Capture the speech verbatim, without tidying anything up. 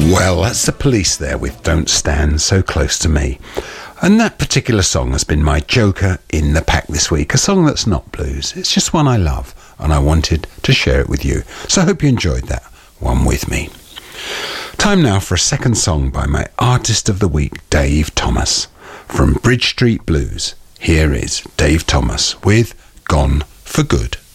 Well, that's the Police there with Don't Stand So Close to Me. And that particular song has been my joker in the pack this week. A song that's not blues. It's just one I love, and I wanted to share it with you. So I hope you enjoyed that one with me. Time now for a second song by my artist of the week, Dave Thomas. From Bridge Street Blues, here is Dave Thomas with Gone for Good.